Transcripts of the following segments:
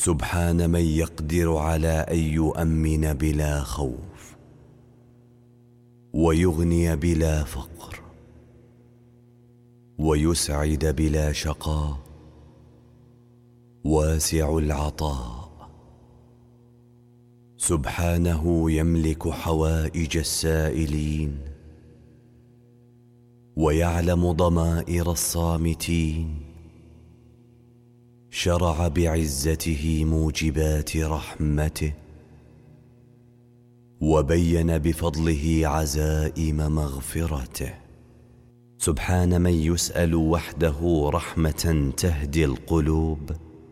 سبحان من يقدر على أن يؤمن بلا خوف ويغني بلا فقر ويسعد بلا شقاء، واسع العطاء. سبحانه يملك حوائج السائلين ويعلم ضمائر الصامتين. شرع بعزته موجبات رحمته وبين بفضله عزائم مغفرته. سبحان من يسأل وحده رحمة تهدي القلوب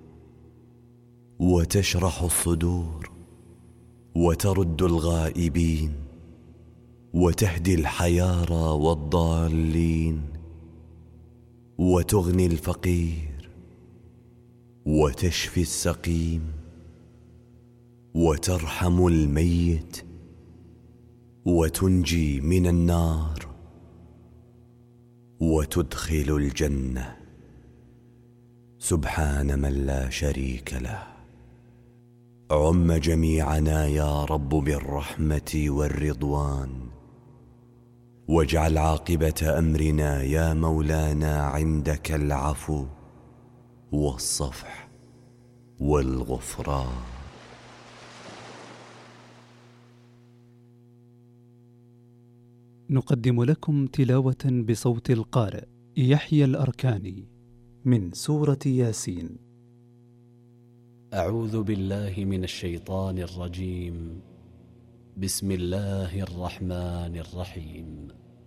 وتشرح الصدور وترد الغائبين وتهدي الحيارى والضالين وتغني الفقير وتشفي السقيم وترحم الميت وتنجي من النار وتدخل الجنة. سبحان من لا شريك له. عم جميعنا يا رب بالرحمة والرضوان، واجعل عاقبة أمرنا يا مولانا عندك العفو والصفح والغفران. نقدم لكم تلاوة بصوت القارئ يحيى الأركاني من سورة ياسين. أعوذ بالله من الشيطان الرجيم. بسم الله الرحمن الرحيم.